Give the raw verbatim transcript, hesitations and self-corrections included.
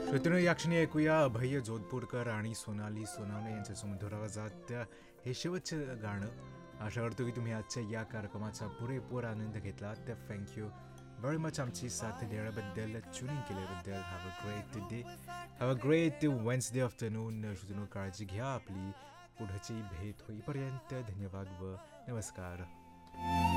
श्रोत्यांनो, या क्षणी ऐकूया अभय जोधपूरकर आणि सोनाली सोनावणे यांच्या सुमधुर आवाजात हे शेवटचं गाणं. आशा करतो की तुम्ही आजच्या या कार्यक्रमाचा पुरेपूर आनंद घेतलात. थँक्यू व्हेरी मच आमची साथ देण्याबद्दल, ट्युनिंग केल्याबद्दल. Have a great day, have a great Wednesday afternoon. श्रोत्यांनो, काळजी घ्या आपली. पुढची भेट होईपर्यंत धन्यवाद व नमस्कार.